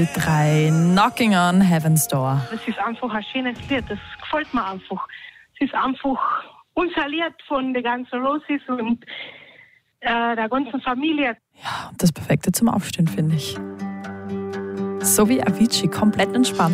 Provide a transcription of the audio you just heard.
3 Knocking on Heaven's Door. Das ist einfach ein schönes Lied, das gefällt mir einfach. Es ist einfach unser Lied von den ganzen Roses und der ganzen Familie. Ja, das Perfekte zum Aufstehen, finde ich. So wie Avicii, komplett entspannt.